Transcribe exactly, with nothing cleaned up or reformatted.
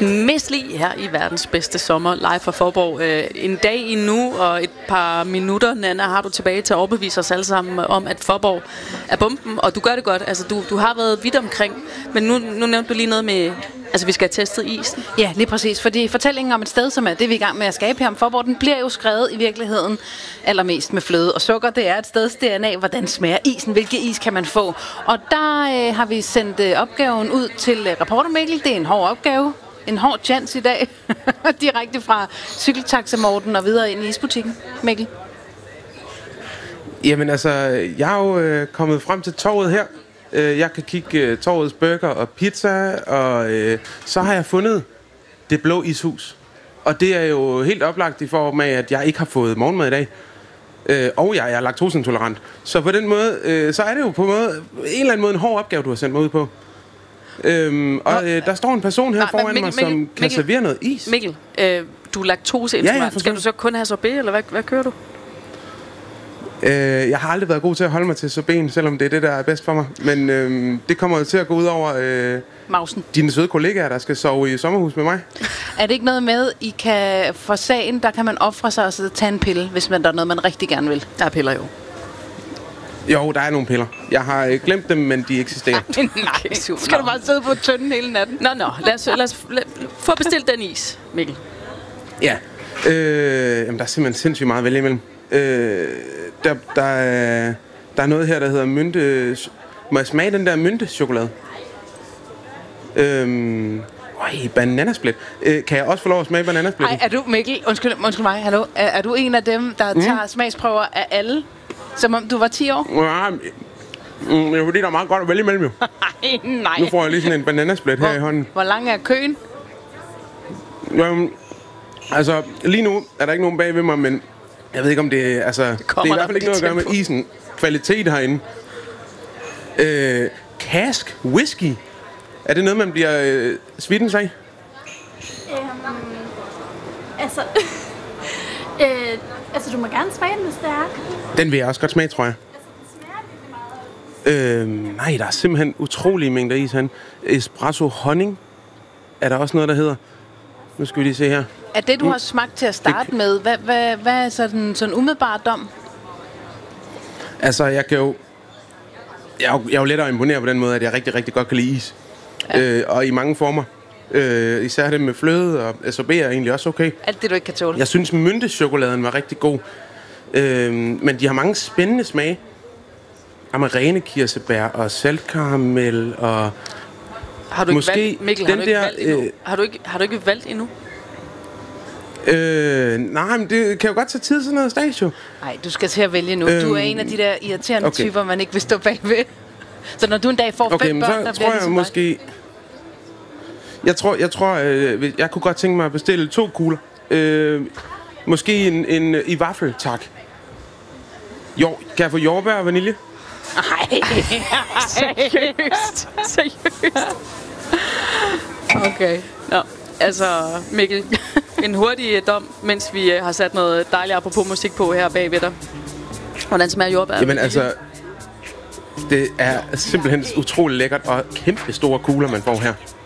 Mist lige her i verdens bedste sommer, live fra Faaborg. Øh, en dag endnu og et par minutter, Nanna, har du tilbage til at overbevise os alle sammen om, at Faaborg er bomben, og du gør det godt. Altså, du, du har været vidt omkring, men nu, nu nævnte du lige noget med, altså, vi skal have testet isen. Ja, lige præcis, fordi fortællingen om et sted, som er det, vi er i gang med at skabe her om Faaborg, den bliver jo skrevet i virkeligheden allermest med fløde og sukker. Det er et steds D N A, hvordan smager isen, hvilke is kan man få. Og der øh, har vi sendt øh, opgaven ud til øh, reporter Mikkel. Det er en hård opgave. En hård chance i dag. Direkte fra Cykeltaxa Morten og videre ind i isbutikken. Mikkel? Jamen altså, jeg er jo øh, kommet frem til torvet her. Øh, jeg kan kigge øh, torvets burger og pizza, og øh, så har jeg fundet Det Blå Ishus. Og det er jo helt oplagt i form af, at jeg ikke har fået morgenmad i dag. Øh, og jeg er laktoseintolerant. Så på den måde, øh, så er det jo på en, måde, en eller anden måde en hård opgave, du har sendt mig ud på. Øhm, og øh, der står en person her Nej, foran Mikkel, mig, som Mikkel, kan Mikkel, servere noget is. Mikkel, øh, du er laktoseintolerant. Ja, ja, skal du så kun have sorbet, eller hvad, hvad kører du? Øh, jeg har aldrig været god til at holde mig til sorbeten, selvom det er det, der er bedst for mig. Men øh, det kommer til at gå ud over øh, Mausen. Dine søde kollegaer, der skal sove i sommerhus med mig. Er det ikke noget med, I kan for sagen, der kan man ofre sig og så tage en pille, hvis man, der er noget, man rigtig gerne vil? Der er piller jo. Jo, der er nogle piller. Jeg har øh, glemt dem, men de eksisterer. Nej, nej. Skal du bare sidde på tønden hele natten? Nå, nå. Lad os, lad os lad, få bestilt den is, Mikkel. Ja. Øh, jamen, der er simpelthen sindssygt meget at vælge imellem. Øh, der, der, er, der er noget her, der hedder mynte... Må jeg smage den der myntechokolade? Øhm... Øj, bananasplit. Øh, kan jeg også få lov at smage bananasplit? Nej, er du, Mikkel, undskyld, undskyld mig, hallo. Er, er du en af dem, der mm. tager smagsprøver af alle? Som om du var ti år? Ja, mm, det er fordi, der er meget godt at vælge imellem jo. Nej, nej. Nu får jeg lige sådan en bananasplit her hvor, i hånden. Hvor lang er køen? Jamen, altså, lige nu er der ikke nogen bag ved mig, men jeg ved ikke, om det er... Altså, det, det er i hvert fald ikke noget at gøre med isen. Kvalitet herinde. Øh, Cask whisky. Er det noget, man bliver øh, svitten af? Øhm, altså... øh, altså, du må gerne smage den, hvis det er. Den vil jeg også godt smage, tror jeg. Øh, nej, der er simpelthen utrolige mængder is herinde. Espresso honning er der også noget, der hedder. Nu skal vi lige se her. Er det, du har smagt til at starte det... med, hvad, hvad, hvad er sådan, sådan umiddelbart dom? Altså, jeg kan jo... Jeg er jo, jeg er jo lettere at imponere på den måde, at jeg rigtig, rigtig godt kan lide is. Ja. Øh, og i mange former. Øh, især det med fløde og sorbet er egentlig også okay. Alt det, du ikke kan tåle. Jeg synes, myntechokoladen var rigtig god. Øh, men de har mange spændende smage. Amarene kirsebær og saltkaramel og... Har du ikke måske valgt, Mikkel, den har du ikke der, valgt endnu? Øh, har, du ikke, har du ikke valgt endnu? Øh, nej, men det kan jo godt tage tid sådan noget stage, jo. Nej, du skal til at vælge nu. Øhm, du er en af de der irriterende okay. typer, man ikke vil stå bagved. Så når du en dag får okay, fem børn, der bliver tror jeg ligesom måske... Dig. Jeg tror, jeg tror, øh, jeg kunne godt tænke mig at bestille to kugler. Øh, måske en, en i vaffel, tak. Jo, kan jeg få jordbær og vanilje? Nej, seriøst. Seriøst. Okay. Nå, altså Mikkel, en hurtig dom, mens vi har sat noget dejligt apropos musik på her bagved dig. Hvordan smager jordbær? Jamen altså, det er simpelthen utrolig lækkert og kæmpe store kugler, man får her.